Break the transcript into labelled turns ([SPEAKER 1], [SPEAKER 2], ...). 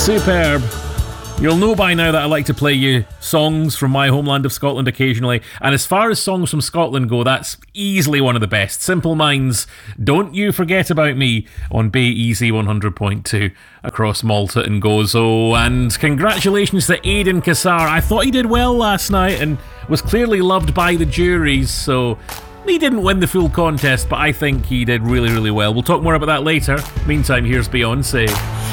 [SPEAKER 1] Superb. You'll know by now that I like to play you songs from my homeland of Scotland occasionally, and as far as songs from Scotland go, that's easily one of the best. Simple Minds, Don't You Forget About Me on Bay Easy 100.2 across Malta and Gozo. And congratulations to Aidan Cassar. I thought he did well last night and was clearly loved by the juries, so he didn't win the full contest, but I think he did really, really well. We'll talk more about that later. Meantime, here's Beyonce.